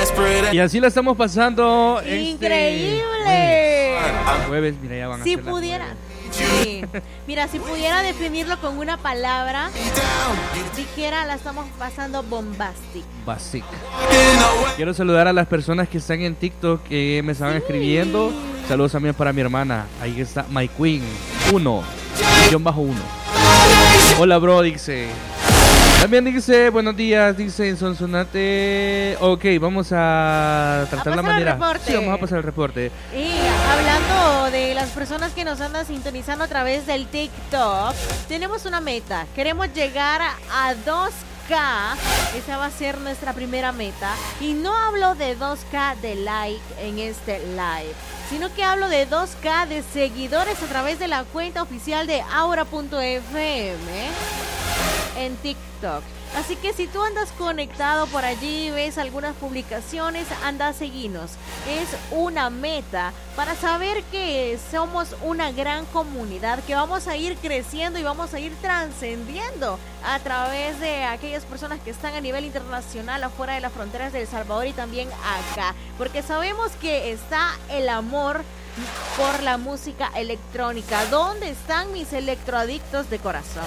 Y así la estamos pasando. ¡Increíble! Jueves, mira, ya van a Si ser las pudiera. 9. Sí. Mira, si pudiera definirlo con una palabra, dijera, la estamos pasando bombastic. Basic. Quiero saludar a las personas que están en TikTok que me estaban escribiendo. Saludos también para mi hermana. Ahí está My Queen 1 _1. Hola bro, dice. También dice, buenos días, dice en Sonsonate. Ok, vamos a tratar la manera. Sí, vamos a pasar el reporte. Y hablando de las personas que nos andan sintonizando a través del TikTok, tenemos una meta. Queremos llegar a 2K. Esa va a ser nuestra primera meta. Y no hablo de 2K de like en este live, sino que hablo de 2K de seguidores a través de la cuenta oficial de Aura.fm en TikTok. Así que si tú andas conectado por allí, ves algunas publicaciones, anda a seguirnos. Es una meta para saber que somos una gran comunidad, que vamos a ir creciendo y vamos a ir trascendiendo a través de aquellas personas que están a nivel internacional, afuera de las fronteras de El Salvador y también acá. Porque sabemos que está el amor por la música electrónica. ¿Dónde están mis electroadictos de corazón?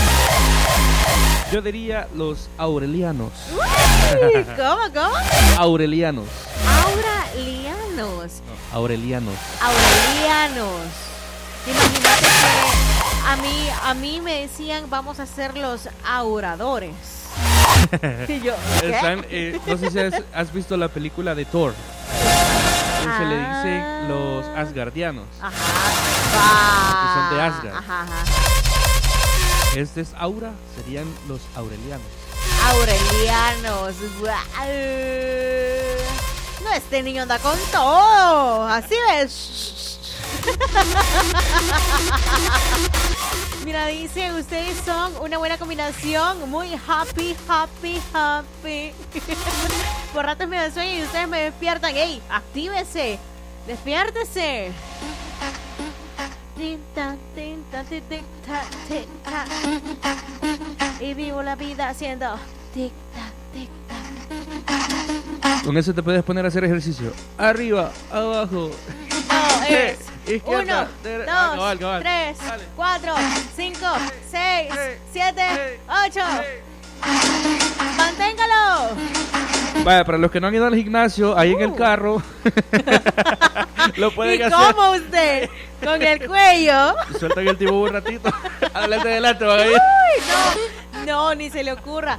Yo diría los aurelianos. Uy, ¿Cómo? Aurelianos. Aurelianos. No, aurelianos. Aurelianos. Imagínate que a mí me decían, vamos a ser los auradores. Y yo, ¿qué? Están, no sé si has visto la película de Thor. Se le dicen los asgardianos. Ajá. Que son de Asgard. Ajá. Este es Aura, serían los aurelianos. Aurelianos. Guau. No, este niño anda con todo. Así es. Mira, dice, ustedes son una buena combinación. Muy happy. Por ratos me da sueño y ustedes me despiertan. ¡Ey! ¡Actívese! ¡Despiértese! Y vivo la vida haciendo tic-tac, tic-tac. Con eso te puedes poner a hacer ejercicio. Arriba, abajo. No, es izquierda, 1, 2, cabal. 3, Dale. 4, 5, 6, 7, 8. ¡Manténgalo! Vaya, para los que no han ido al gimnasio, ahí en el carro, lo pueden ¿Y hacer. cómo usted? ¿Con el cuello? Sueltan el tiburio un ratito. Adelante, van a ir. Uy, no, ni se le ocurra.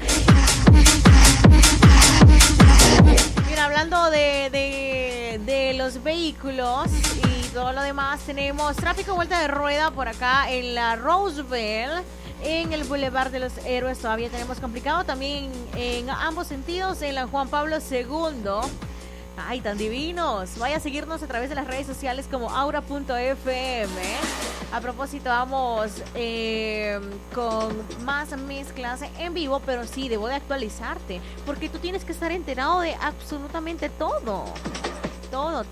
Mira, hablando de los vehículos y todo lo demás, tenemos tráfico vuelta de rueda por acá en la Roosevelt. En el Boulevard de los Héroes todavía tenemos complicado. También en ambos sentidos en la Juan Pablo II. ¡Ay, tan divinos! Vaya a seguirnos a través de las redes sociales como Aura.fm. A propósito, vamos con más mezclas en vivo, pero sí, debo de actualizarte, porque tú tienes que estar enterado de absolutamente todo. Todo.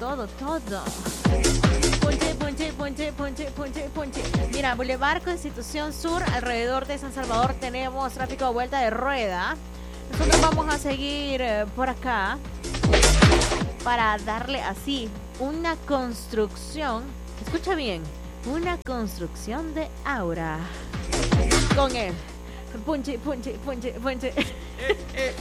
Ponche. Mira, Boulevard Constitución Sur, alrededor de San Salvador, tenemos tráfico de vuelta de rueda. Nosotros vamos a seguir por acá para darle así una construcción. Escucha bien, una construcción de aura. Con él. Ponche.